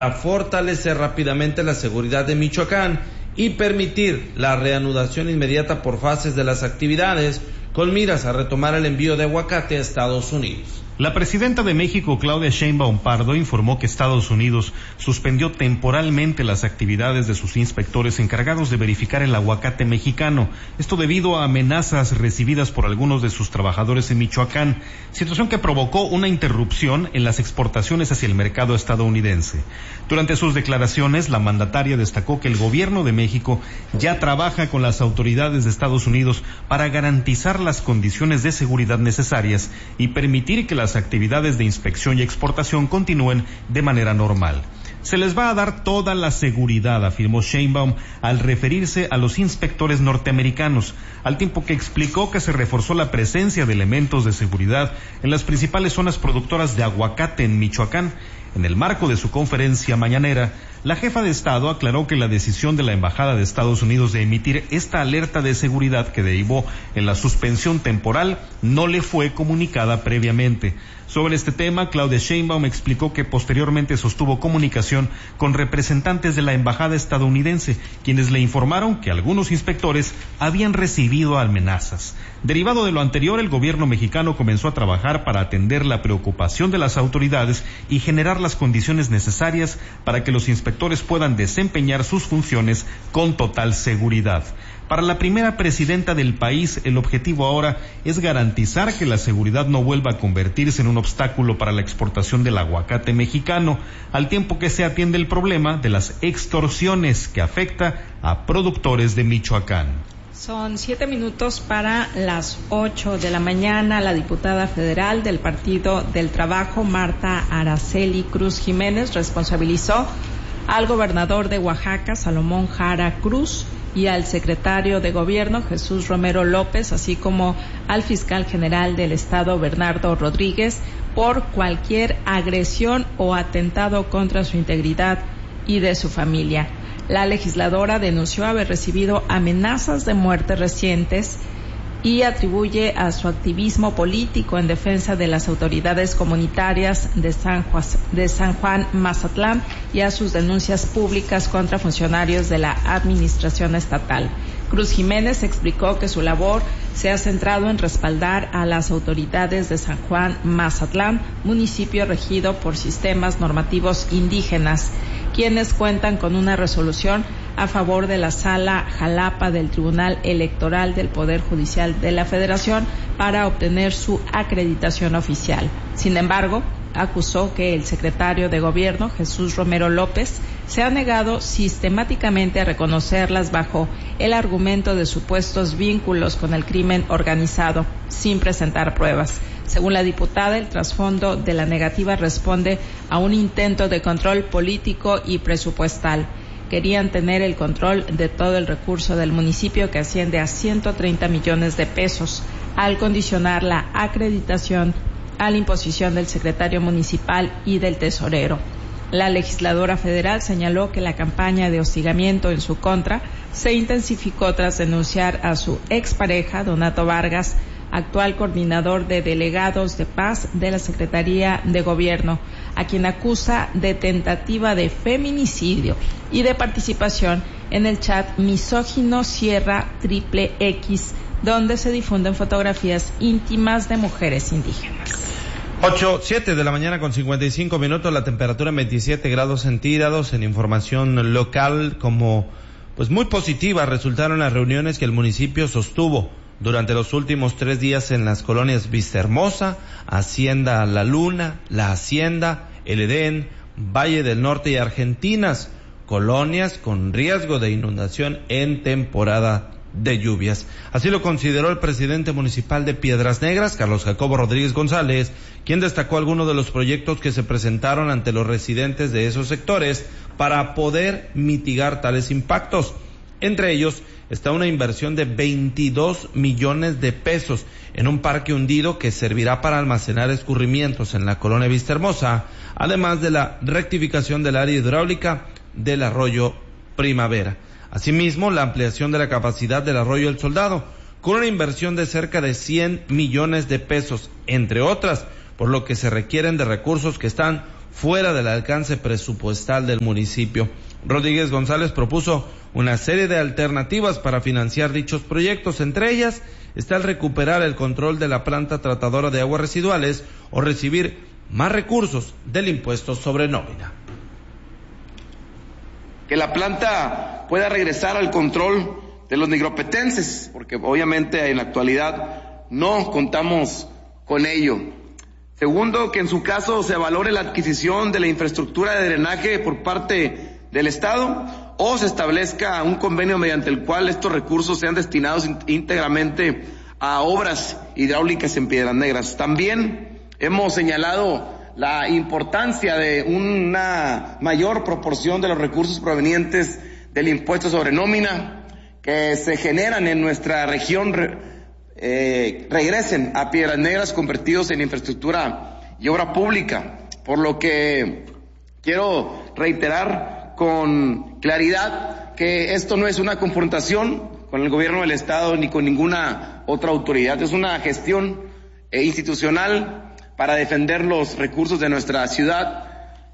a fortalecer rápidamente la seguridad de Michoacán y permitir la reanudación inmediata por fases de las actividades con miras a retomar el envío de aguacate a Estados Unidos. La presidenta de México, Claudia Sheinbaum Pardo, informó que Estados Unidos suspendió temporalmente las actividades de sus inspectores encargados de verificar el aguacate mexicano. Esto debido a amenazas recibidas por algunos de sus trabajadores en Michoacán, situación que provocó una interrupción en las exportaciones hacia el mercado estadounidense. Durante sus declaraciones, la mandataria destacó que el gobierno de México ya trabaja con las autoridades de Estados Unidos para garantizar las condiciones de seguridad necesarias y permitir que las actividades de inspección y exportación continúen de manera normal. Se les va a dar toda la seguridad, afirmó Sheinbaum al referirse a los inspectores norteamericanos, al tiempo que explicó que se reforzó la presencia de elementos de seguridad en las principales zonas productoras de aguacate en Michoacán. En el marco de su conferencia mañanera, la jefa de Estado aclaró que la decisión de la Embajada de Estados Unidos de emitir esta alerta de seguridad que derivó en la suspensión temporal no le fue comunicada previamente. Sobre este tema, Claudia Sheinbaum explicó que posteriormente sostuvo comunicación con representantes de la Embajada estadounidense, quienes le informaron que algunos inspectores habían recibido amenazas. Derivado de lo anterior, el gobierno mexicano comenzó a trabajar para atender la preocupación de las autoridades y generar las condiciones necesarias para que los inspectores puedan desempeñar sus funciones con total seguridad. Para la primera presidenta del país, el objetivo ahora es garantizar que la seguridad no vuelva a convertirse en un obstáculo para la exportación del aguacate mexicano, al tiempo que se atiende el problema de las extorsiones que afecta a productores de Michoacán. Son 7 minutos para las 8 de la mañana. La diputada federal del Partido del Trabajo, Marta Araceli Cruz Jiménez, responsabilizó al gobernador de Oaxaca, Salomón Jara Cruz, y al secretario de Gobierno, Jesús Romero López, así como al fiscal general del Estado, Bernardo Rodríguez, por cualquier agresión o atentado contra su integridad y de su familia. La legisladora denunció haber recibido amenazas de muerte recientes y atribuye a su activismo político en defensa de las autoridades comunitarias de San Juan Mazatlán y a sus denuncias públicas contra funcionarios de la administración estatal. Cruz Jiménez explicó que su labor se ha centrado en respaldar a las autoridades de San Juan Mazatlán, municipio regido por sistemas normativos indígenas, quienes cuentan con una resolución a favor de la Sala Jalapa del Tribunal Electoral del Poder Judicial de la Federación para obtener su acreditación oficial. Sin embargo, acusó que el secretario de Gobierno, Jesús Romero López, se ha negado sistemáticamente a reconocerlas bajo el argumento de supuestos vínculos con el crimen organizado, sin presentar pruebas. Según la diputada, el trasfondo de la negativa responde a un intento de control político y presupuestal. Querían tener el control de todo el recurso del municipio, que asciende a 130 millones de pesos, al condicionar la acreditación a la imposición del secretario municipal y del tesorero. La legisladora federal señaló que la campaña de hostigamiento en su contra se intensificó tras denunciar a su expareja, Donato Vargas, actual coordinador de delegados de paz de la Secretaría de Gobierno, a quien acusa de tentativa de feminicidio y de participación en el chat misógino Sierra XXX, donde se difunden fotografías íntimas de mujeres indígenas. 7 de la mañana con 55 minutos, la temperatura en 27 grados centígrados. En información local, como pues muy positiva resultaron las reuniones que el municipio sostuvo durante los últimos 3 días en las colonias Vistahermosa, Hacienda La Luna, La Hacienda, El Edén, Valle del Norte y Argentinas, colonias con riesgo de inundación en temporada de lluvias. Así lo consideró el presidente municipal de Piedras Negras, Carlos Jacobo Rodríguez González, quien destacó algunos de los proyectos que se presentaron ante los residentes de esos sectores para poder mitigar tales impactos. Entre ellos está una inversión de 22 millones de pesos en un parque hundido que servirá para almacenar escurrimientos en la colonia Vistahermosa, además de la rectificación del área hidráulica del arroyo Primavera. Asimismo, la ampliación de la capacidad del arroyo El Soldado, con una inversión de cerca de 100 millones de pesos, entre otras, por lo que se requieren de recursos que están fuera del alcance presupuestal del municipio. Rodríguez González propuso una serie de alternativas para financiar dichos proyectos. Entre ellas está el recuperar el control de la planta tratadora de aguas residuales o recibir más recursos del impuesto sobre nómina. Que la planta pueda regresar al control de los nigropetenses, porque obviamente en la actualidad no contamos con ello. Segundo, que en su caso se valore la adquisición de la infraestructura de drenaje por parte del Estado o se establezca un convenio mediante el cual estos recursos sean destinados íntegramente a obras hidráulicas en Piedras Negras. También hemos señalado la importancia de una mayor proporción de los recursos provenientes del impuesto sobre nómina que se generan en nuestra región regresen a Piedras Negras convertidos en infraestructura y obra pública, por lo que quiero reiterar con claridad que esto no es una confrontación con el gobierno del Estado ni con ninguna otra autoridad, es una gestión institucional para defender los recursos de nuestra ciudad.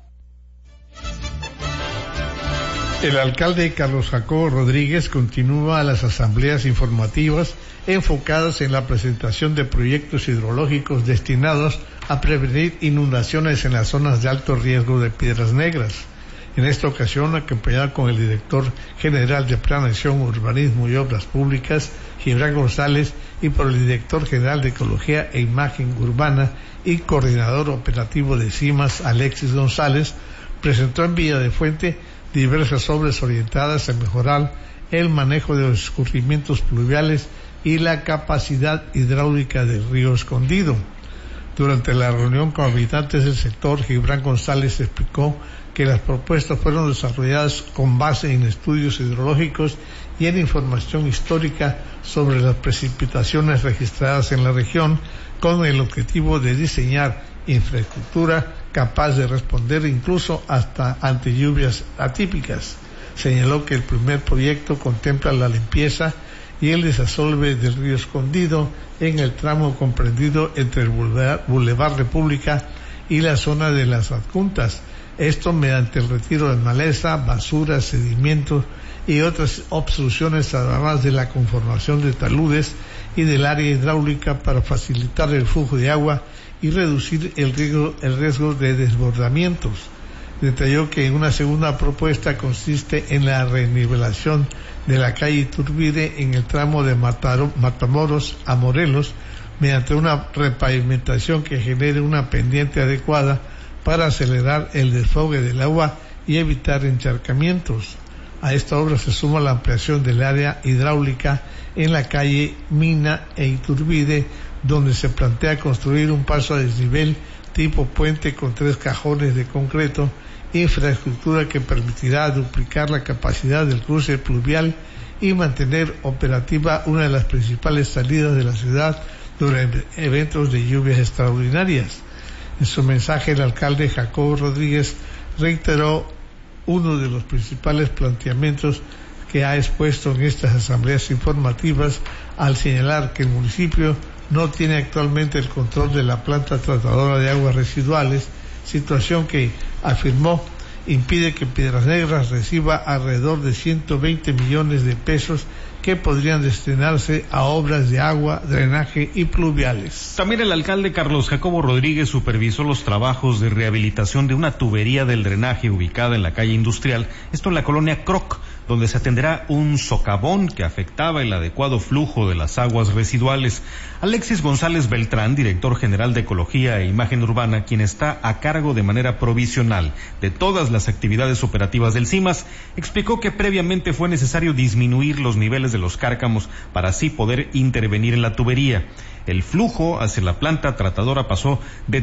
El alcalde Carlos Jacobo Rodríguez continúa las asambleas informativas enfocadas en la presentación de proyectos hidrológicos destinados a prevenir inundaciones en las zonas de alto riesgo de Piedras Negras. En esta ocasión, acompañado con el director general de Planeación, Urbanismo y Obras Públicas, Gibran González, y por el director general de Ecología e Imagen Urbana y coordinador operativo de CIMAS, Alexis González, presentó en Villa de Fuente diversas obras orientadas a mejorar el manejo de los escurrimientos pluviales y la capacidad hidráulica del río Escondido. Durante la reunión con habitantes del sector, Gibran González explicó que las propuestas fueron desarrolladas con base en estudios hidrológicos y en información histórica sobre las precipitaciones registradas en la región, con el objetivo de diseñar infraestructura capaz de responder incluso hasta ante lluvias atípicas. Señaló que el primer proyecto contempla la limpieza y el desasolve del río Escondido en el tramo comprendido entre el Boulevard República y la zona de las adjuntas. Esto mediante el retiro de maleza, basura, sedimentos y otras obstrucciones, además de la conformación de taludes y del área hidráulica para facilitar el flujo de agua y reducir el riesgo de desbordamientos. Detalló que una segunda propuesta consiste en la renivelación de la calle Iturbide en el tramo de Matamoros a Morelos mediante una repavimentación que genere una pendiente adecuada para acelerar el desfogue del agua y evitar encharcamientos. A esta obra se suma la ampliación del área hidráulica en la calle Mina e Iturbide, donde se plantea construir un paso a desnivel tipo puente con 3 cajones de concreto, infraestructura que permitirá duplicar la capacidad del cruce pluvial y mantener operativa una de las principales salidas de la ciudad durante eventos de lluvias extraordinarias. En su mensaje, el alcalde Jacobo Rodríguez reiteró uno de los principales planteamientos que ha expuesto en estas asambleas informativas al señalar que el municipio no tiene actualmente el control de la planta tratadora de aguas residuales, situación que, afirmó, impide que Piedras Negras reciba alrededor de 120 millones de pesos que podrían destinarse a obras de agua, drenaje y pluviales. También el alcalde Carlos Jacobo Rodríguez supervisó los trabajos de rehabilitación de una tubería del drenaje ubicada en la calle Industrial, esto en la colonia Croc, donde se atenderá un socavón que afectaba el adecuado flujo de las aguas residuales. Alexis González Beltrán, director general de Ecología e Imagen Urbana, quien está a cargo de manera provisional de todas las actividades operativas del CIMAS, explicó que previamente fue necesario disminuir los niveles de los cárcamos para así poder intervenir en la tubería. El flujo hacia la planta tratadora pasó de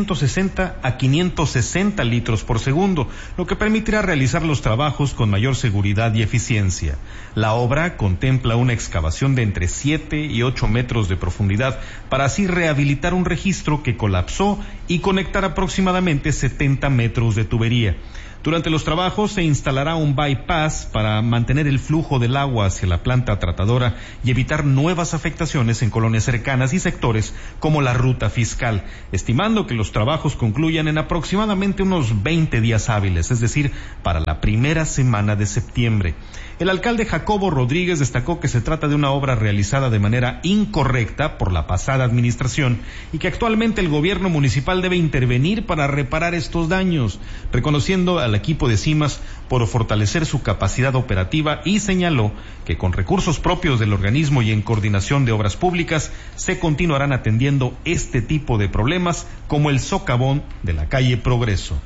360 a 560 litros por segundo, lo que permitirá realizar los trabajos con mayor seguridad y eficiencia. La obra contempla una excavación de entre 7 y 8 metros de profundidad para así rehabilitar un registro que colapsó y conectar aproximadamente 70 metros de tubería. Durante los trabajos se instalará un bypass para mantener el flujo del agua hacia la planta tratadora y evitar nuevas afectaciones en colonias cercanas y sectores como la ruta fiscal, estimando que los trabajos concluyan en aproximadamente unos 20 días hábiles, es decir, para la primera semana de septiembre. El alcalde Jacobo Rodríguez destacó que se trata de una obra realizada de manera incorrecta por la pasada administración y que actualmente el gobierno municipal debe intervenir para reparar estos daños, reconociendo al equipo de CIMAS por fortalecer su capacidad operativa y señaló que con recursos propios del organismo y en coordinación de obras públicas se continuarán atendiendo este tipo de problemas como el socavón de la calle Progreso.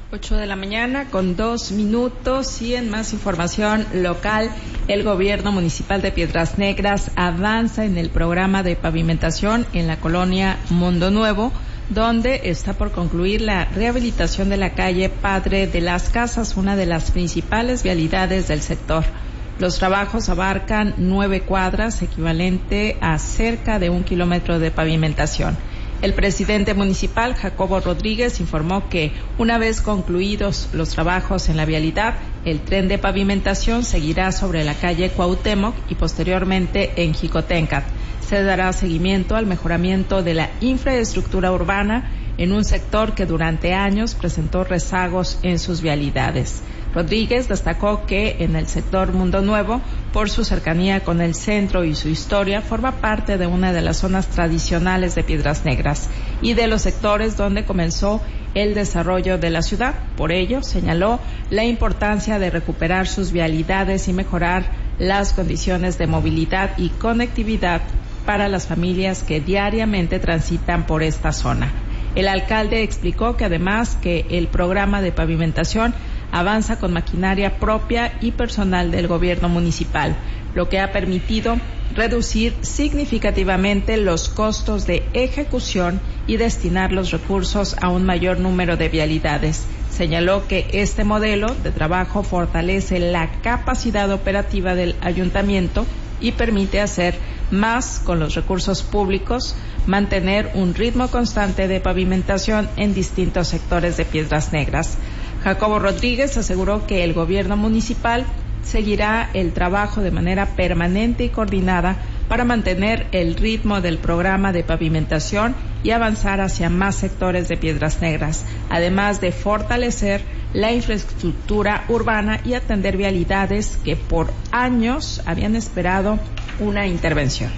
8:02 y en más información local, el gobierno municipal de Piedras Negras avanza en el programa de pavimentación en la colonia Mundo Nuevo, donde está por concluir la rehabilitación de la calle Padre de las Casas, una de las principales vialidades del sector. Los trabajos abarcan 9 cuadras, equivalente a cerca de 1 kilómetro de pavimentación. El presidente municipal, Jacobo Rodríguez, informó que una vez concluidos los trabajos en la vialidad, el tren de pavimentación seguirá sobre la calle Cuauhtémoc y posteriormente en Jicotencat. Se dará seguimiento al mejoramiento de la infraestructura urbana en un sector que durante años presentó rezagos en sus vialidades. Rodríguez destacó que en el sector Mundo Nuevo, por su cercanía con el centro y su historia, forma parte de una de las zonas tradicionales de Piedras Negras y de los sectores donde comenzó el desarrollo de la ciudad. Por ello, señaló la importancia de recuperar sus vialidades y mejorar las condiciones de movilidad y conectividad para las familias que diariamente transitan por esta zona. El alcalde explicó que además que el programa de pavimentación avanza con maquinaria propia y personal del gobierno municipal, lo que ha permitido reducir significativamente los costos de ejecución y destinar los recursos a un mayor número de vialidades. Señaló que este modelo de trabajo fortalece la capacidad operativa del ayuntamiento y permite hacer más con los recursos públicos, mantener un ritmo constante de pavimentación en distintos sectores de Piedras Negras. Jacobo Rodríguez aseguró que el gobierno municipal seguirá el trabajo de manera permanente y coordinada para mantener el ritmo del programa de pavimentación y avanzar hacia más sectores de Piedras Negras, además de fortalecer la infraestructura urbana y atender vialidades que por años habían esperado una intervención.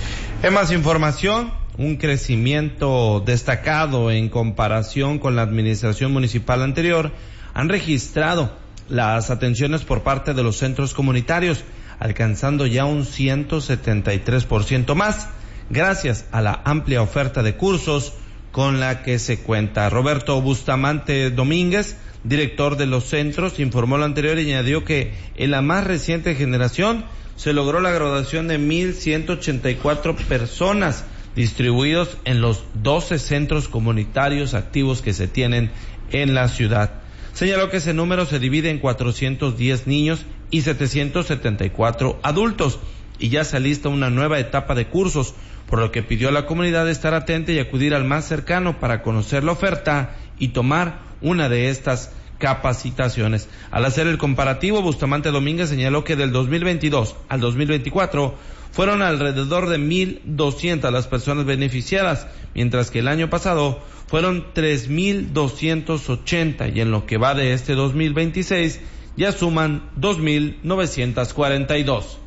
En más información, un crecimiento destacado en comparación con la administración municipal anterior han registrado las atenciones por parte de los centros comunitarios, alcanzando ya un 173% más, gracias a la amplia oferta de cursos con la que se cuenta. Roberto Bustamante Domínguez, director de los centros, informó lo anterior y añadió que en la más reciente generación se logró la graduación de 1,184 personas distribuidos en los 12 centros comunitarios activos que se tienen en la ciudad. Señaló que ese número se divide en 410 niños y 774 adultos y ya se alista una nueva etapa de cursos, por lo que pidió a la comunidad estar atenta y acudir al más cercano para conocer la oferta y tomar una de estas capacitaciones. Al hacer el comparativo, Bustamante Domínguez señaló que del 2022 al 2024 fueron alrededor de 1,200 las personas beneficiadas, mientras que el año pasado fueron 3,280 y en lo que va de este 2026 ya suman 2,942.